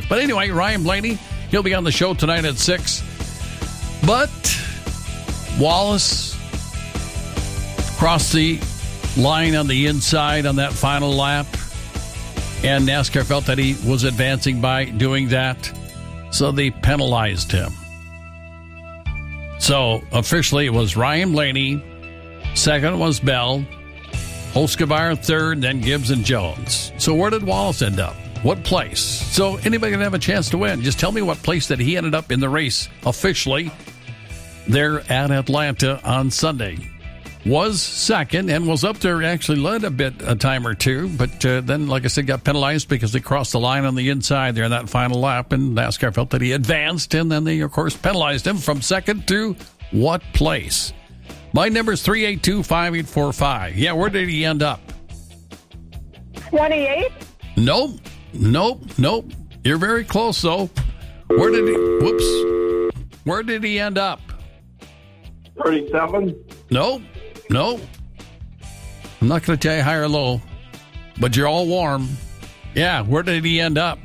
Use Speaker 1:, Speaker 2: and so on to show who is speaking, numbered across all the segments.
Speaker 1: life. But anyway, Ryan Blaney, he'll be on the show tonight at 6. But Wallace crossed the line on the inside on that final lap, and NASCAR felt that he was advancing by doing that, so they penalized him. So officially it was Ryan Blaney, second was Bell, Hocevar third, then Gibbs and Jones. So where did Wallace end up? What place? So anybody can have a chance to win. Just tell me what place that he ended up in the race officially there at Atlanta on Sunday. Was second and was up there, actually led a time or two, but then, like I said, got penalized because they crossed the line on the inside there in that final lap, and NASCAR felt that he advanced, and then they, of course, penalized him from second to what place? My number is 382-5845. Yeah, where did he end up?
Speaker 2: 28?
Speaker 1: Nope. You're very close, though. Where did he end up?
Speaker 3: 37?
Speaker 1: Nope. I'm not going to tell you high or low, but you're all warm. Yeah, where did he end up?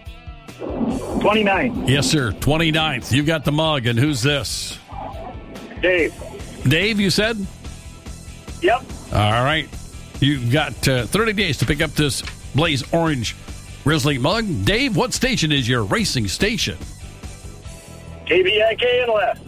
Speaker 3: 29.
Speaker 1: Yes, sir, 29th. You got the mug, and who's this?
Speaker 3: Dave.
Speaker 1: Dave, you said?
Speaker 3: Yep.
Speaker 1: All right. You've got 30 days to pick up this Blaze Orange Grizzly mug. Dave, what station is your racing station?
Speaker 3: KBIK and left.